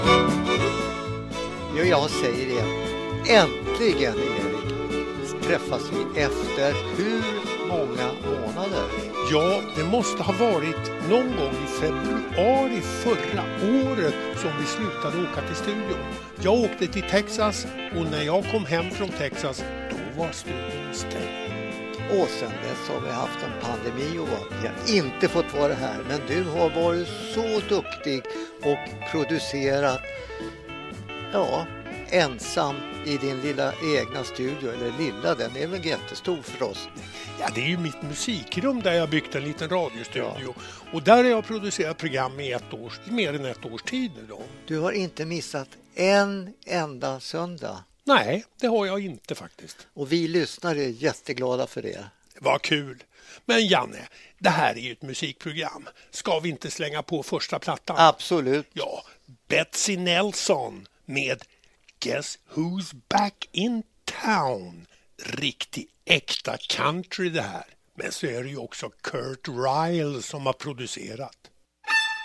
Ja, jag säger det. Äntligen, Erik, träffas vi efter hur många månader? Ja, det måste ha varit någon gång i februari förra året som vi slutade åka till studion. Jag åkte till Texas och när jag kom hem från Texas, då var studion stängd. Och sen dess har vi haft en pandemi och vi har inte fått vara här. Men du har varit så duktig och producerat, ja, ensam i din lilla egna studio. Eller lilla, den är väl jättestor för oss. Ja, det är ju mitt musikrum där jag byggt en liten radiostudio. Ja. Och där har jag producerat program i mer än ett års tid nu då. Du har inte missat en enda söndag. Nej, det har jag inte faktiskt. Och vi lyssnare är jätteglada för det. Vad kul. Men Janne, det här är ju ett musikprogram. Ska vi inte slänga på första plattan? Absolut. Ja, Betsy Nelson med Guess Who's Back in Town. Riktigt äkta country det här. Men så är det ju också Kurt Ryle som har producerat.